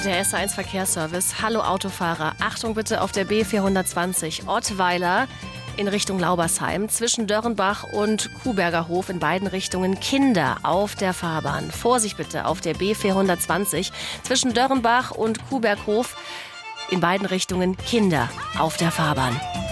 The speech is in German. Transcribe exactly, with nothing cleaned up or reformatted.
Der S eins Verkehrsservice. Hallo Autofahrer. Achtung bitte auf der B vierhundertzwanzig Ottweiler in Richtung Laubersheim. Zwischen Dörrenbach und Kuhberger Hof in beiden Richtungen Kinder auf der Fahrbahn. Vorsicht bitte auf der B vierhundertzwanzig. Zwischen Dörrenbach und Kuhberghof in beiden Richtungen Kinder auf der Fahrbahn.